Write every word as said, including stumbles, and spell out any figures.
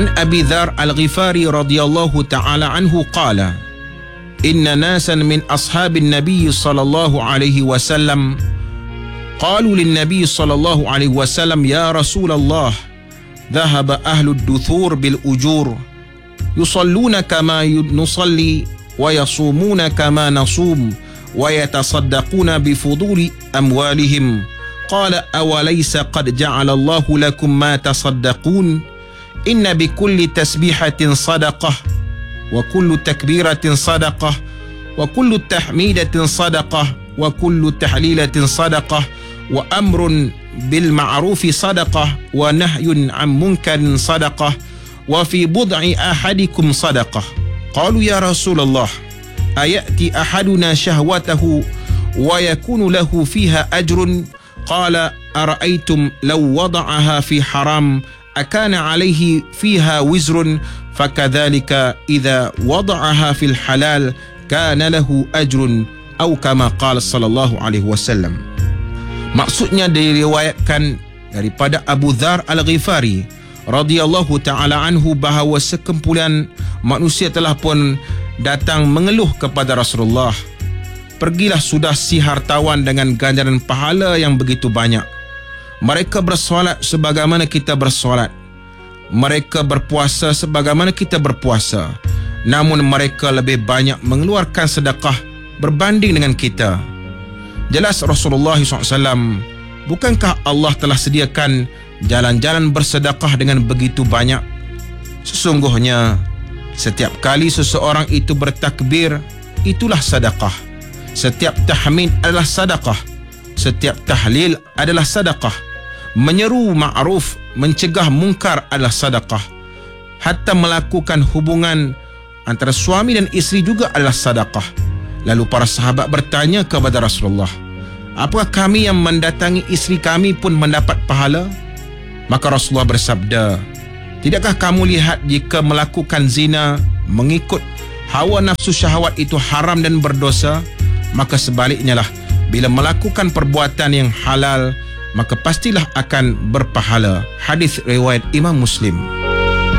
An Abi Dzar Al-Ghifari radhiyallahu ta'ala anhu qala inna nasan min ashabin nabiy sallallahu alaihi wasallam qalu lin nabiy sallallahu alaihi wasallam ya Rasulullah dhahaba ahlu ad-duthur bil ujur yusalluna kama nusalli wa yasumuna kama nasum wa yatasaddaquna bi fuduli amwalihim qala awalaysa qad ja'ala Allahu lakum ma tasaddaqun inna bi kulli tasbihatin sadaqah wa kullu takbiratin sadaqah wa kullu tahmidatin sadaqah wa kullu tahlilatin sadaqah wa amrun bil ma'rufi sadaqah wa nahyun 'an munkarin sadaqah wa fi bud'i ahadikum sadaqah. Qalu ya Rasulullah ayati ahaduna shahwatahu wa yakunu lahu fiha ajrun qala ara'aytum law wada'aha fi haram akana alaihi fiha wizrun fakadzalika idza wada'aha fil halal kana lahu ajrun atau kama qala sallallahu alaihi wasallam. Maksudnya diriwayatkan daripada Abu Dzar Al-Ghifari radhiyallahu taala anhu bahawa sekumpulan manusia telah pun datang mengeluh kepada Rasulullah, pergilah sudah si hartawan dengan ganjaran pahala yang begitu banyak. Mereka bersolat sebagaimana kita bersolat. Mereka berpuasa sebagaimana kita berpuasa. Namun mereka lebih banyak mengeluarkan sedekah berbanding dengan kita. Jelas Rasulullah sallallahu alaihi wasallam, bukankah Allah telah sediakan jalan-jalan bersedekah dengan begitu banyak? Sesungguhnya setiap kali seseorang itu bertakbir, itulah sedekah. Setiap tahmid adalah sedekah. Setiap tahlil adalah sedekah. Menyeru ma'ruf, mencegah mungkar adalah sedekah. Hatta melakukan hubungan antara suami dan isteri juga adalah sedekah. Lalu para sahabat bertanya kepada Rasulullah, apakah kami yang mendatangi isteri kami pun mendapat pahala? Maka Rasulullah bersabda, tidakkah kamu lihat jika melakukan zina, mengikut hawa nafsu syahwat itu haram dan berdosa? Maka sebaliknya lah, bila melakukan perbuatan yang halal, maka pastilah akan berpahala. Hadis riwayat Imam Muslim.